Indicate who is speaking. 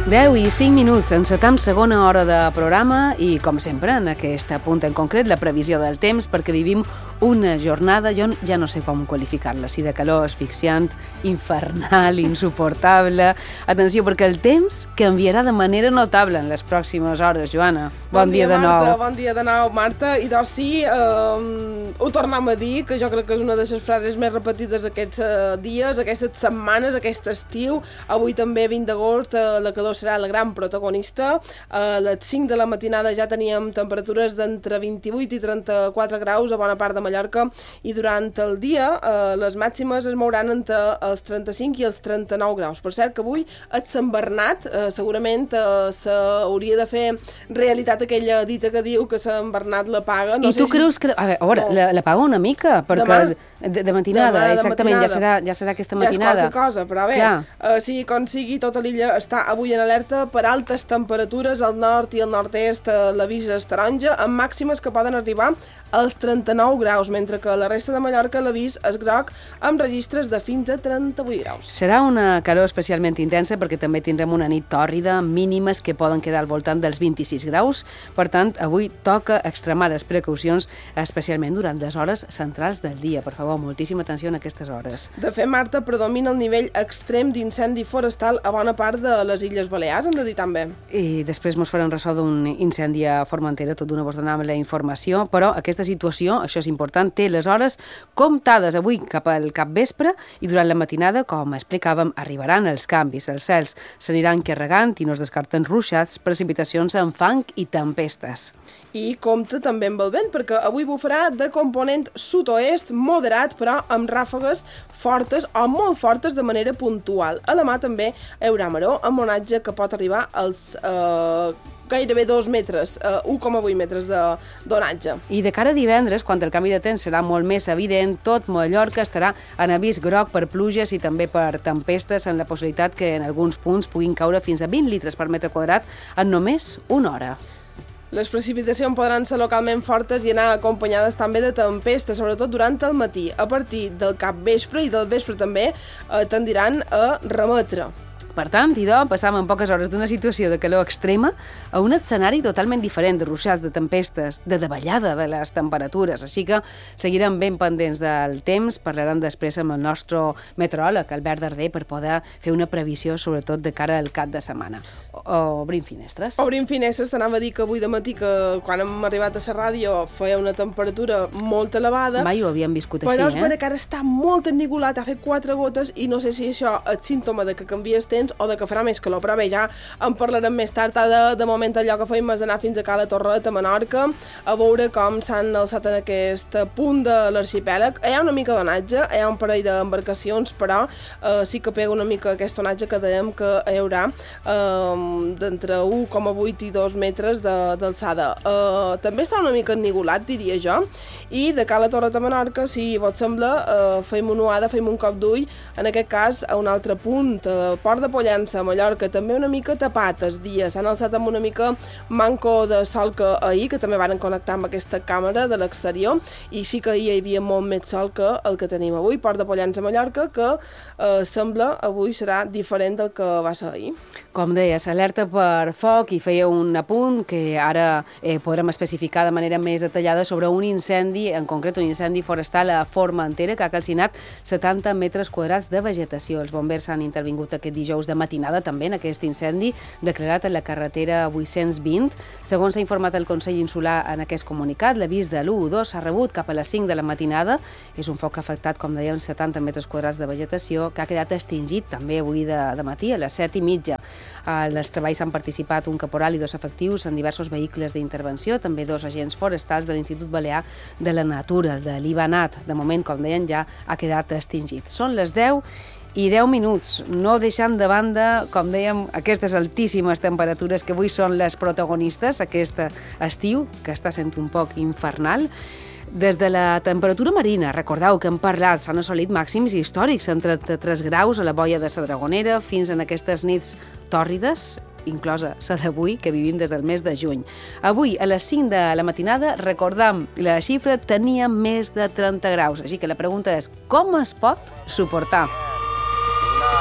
Speaker 1: 10 i 5 minuts, encetam segona hora de programa i, com sempre, en aquest punt en concret, la previsió del temps, perquè vivim una jornada, jo ja no sé com qualificar-la, si de calor asfixiant, infernal, insuportable. Atenció, perquè el temps canviarà de manera notable en les pròximes hores. Joana, bon dia de nou.
Speaker 2: Bon dia de nou, Marta. I doncs sí, ho tornem a dir, que jo crec que és una de les frases més repetides aquests dies, aquestes setmanes, aquest estiu. Avui també, 20 d'agost, la calor serà la gran protagonista. A les 5 de la matinada ja teníem temperatures d'entre 28 i 34 graus a bona part de Mallorca, i durant el dia les màximes es mouran entre els 35 i els 39 graus. Per cert que avui és Sant Bernat, segurament s'hauria de fer realitat aquella dita que diu que Sant Bernat la paga.
Speaker 1: I tu creus que... A veure, la paga una mica, perquè de matinada, exactament, ja serà aquesta matinada.
Speaker 2: Ja és qualque cosa, però bé, sigui com sigui, tota l'illa està avui en alerta per altes temperatures. Al nord i al nord-est l'avís és taronja, amb màximes que poden arribar als 39 graus, mentre que a la resta de Mallorca l'avís és groc, amb registres de fins a 38 graus.
Speaker 1: Serà una calor especialment intensa perquè també tindrem una nit tòrrida, mínimes que poden quedar al voltant dels 26 graus. Per tant, avui toca extremar les precaucions, especialment durant les hores centrals del dia. Per favor, moltíssima atenció en aquestes hores.
Speaker 2: De fet, Marta, predomina el nivell extrem d'incendi forestal a bona part de les Illes Balears, hem de dir també.
Speaker 1: I després mos farem ressò d'un incendi a Formentera, tot d'una vos donam la informació, però aquesta situació, això és important, té les hores comptades avui cap al capvespre, i durant la matinada, com explicàvem, arribaran els canvis. Els cels s'aniran carregant i no es descarten ruixats, precipitacions amb fang i tempestes.
Speaker 2: I compte també amb el vent, perquè avui bufarà de component sud-oest moderat, però amb ràfegues fortes o molt fortes de manera puntual. A la mà també hi haurà maror, amb onatge que pot arribar als gairebé 2 metres, 1,8 metres d'onatge.
Speaker 1: I de cara a divendres, quan el canvi de temps serà molt més evident, tot Mallorca estarà en avís groc per pluges i també per tempestes, en la possibilitat que en alguns punts puguin caure fins a 20 litres per metre quadrat en només una hora.
Speaker 2: Les precipitacions podran ser localment fortes i anar acompanyades també de tempestes, sobretot durant el matí. A partir del capvespre i del vespre també tendiran a remetre.
Speaker 1: Per tant, passam en poques hores d'una situació de calor extrema a un escenari totalment diferent, de ruixats, de tempestes, de davallada de les temperatures. Així que seguirem ben pendents del temps, parlarem després amb el nostre meteoròleg, Albert Darder, per poder fer una previsió, sobretot de cara al cap de setmana. Obrim finestres.
Speaker 2: Obrim finestres, t'anava a dir que avui de matí, que quan hem arribat a la ràdio feia una temperatura molt elevada.
Speaker 1: Mai ho havíem viscut així,
Speaker 2: però és vera que ara està molt ennigolat, ha fet 4 gotes, i no sé si això és símptoma de que canvies temps o de que farà més calor, però bé, ja en parlarem més tard. De moment allò que feim és anar fins a Cala Torret, a Menorca, a veure com s'han alçat en aquest punt de l'arxipèlag. Hi ha una mica d'onatge, hi ha un parell d'embarcacions, però sí que pega una mica aquest onatge que dèiem que hi haurà d'entre 1,8 i 2 metres d'alçada. També està una mica ennigolat, diria jo, i de Cala Torret a Menorca, si vos sembla, feim una uada, feim un cop d'ull, en aquest cas a un altre punt, Port de Pollença, a Mallorca, també una mica tapat els dies, s'han alçat amb una mica manco de sol que ahir, que també van connectar amb aquesta càmera de l'exterior, i sí que ahir hi havia molt més sol que el que tenim avui. Port de Pollença, a Mallorca, que sembla avui serà diferent del que va ser ahir.
Speaker 1: Com deia, s'alerta per foc, i feia un apunt que ara podrem especificar de manera més detallada sobre un incendi, en concret un incendi forestal a Formentera, que ha calcinat 70 metres quadrats de vegetació. Els bombers han intervingut aquest dijous de matinada també en aquest incendi declarat a la carretera 820. Segons s'ha informat el Consell Insular en aquest comunicat, l'avís de l'112 s'ha rebut cap a les 5 de la matinada. És un foc que ha afectat, com dèiem, 70 metres quadrats de vegetació, que ha quedat extingit també avui de matí a les 7:30. En els treballs han participat un caporal i 2 efectius en diversos vehicles d'intervenció, també 2 agents forestals de l'Institut Balear de la Natura, de l'IBANAT. De moment, com deien, ja ha quedat extingit. Són les 10 i 10 minuts, no deixant de banda, com dèiem, aquestes altíssimes temperatures que avui són les protagonistes, aquest estiu, que està sent un poc infernal. Des de la temperatura marina, recordeu que hem parlat, s'han assolit màxims històrics, entre 3 graus a la boia de la Dragonera, fins en aquestes nits tòrrides, inclosa la d'avui, que vivim des del mes de juny. Avui, a les 5 de la matinada, recordam, la xifra tenia més de 30 graus, així que la pregunta és, com es pot suportar?